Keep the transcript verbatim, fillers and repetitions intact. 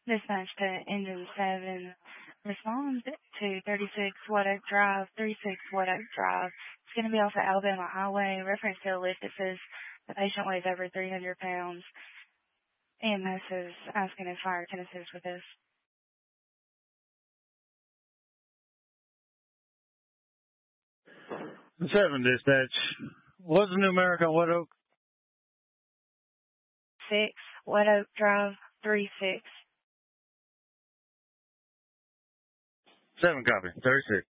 Dispatch to Engine seven. Respond to thirty-six White Oak Drive, thirty-six White Oak Drive. It's going to be off the Alabama Highway. Reference to a list that says the patient weighs over three hundred pounds. E M S is asking if fire can assist with this. seven dispatch. What's the numeric on White Oak? six White Oak Drive, three six. seven copy, thirty-six.